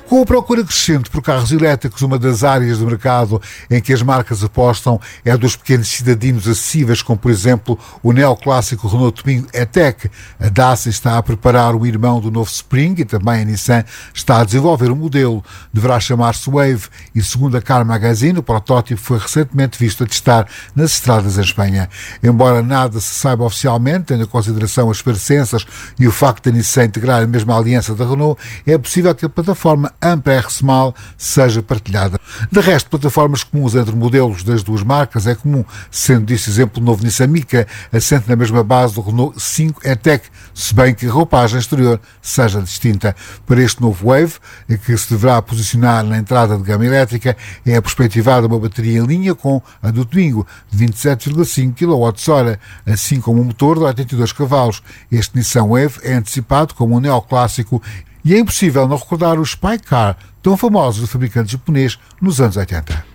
Com a procura crescente por carros elétricos, uma das áreas do mercado em que as marcas apostam é a dos pequenos cidadinos acessíveis, como por exemplo o neoclássico Renault Twingo E-Tech. A Dacia está a preparar o irmão do novo Spring e também a Nissan está a desenvolver um modelo. Deverá chamar-se Wave e, segundo a Car Magazine, o protótipo foi recentemente visto a testar nas estradas em Espanha. Embora nada se saiba oficialmente, tendo em consideração as parecenças e o facto da Nissan integrar a mesma aliança da Renault, é possível que a plataforma AMPR-SMAL seja partilhada. De resto, plataformas comuns entre modelos das duas marcas é comum, sendo desse exemplo o novo Nissan Micra, assente na mesma base do Renault 5 E-Tech, se bem que a roupagem exterior seja distinta. Para este novo Wave, que se deverá posicionar na entrada de gama elétrica, é perspectivada uma bateria em linha com a do Twingo, de 27,5 kWh, assim como um motor de 82 cavalos. Este Nissan Wave é antecipado como um neoclássico e é impossível não recordar os Spy Car, tão famosos do fabricante japonês nos anos 80.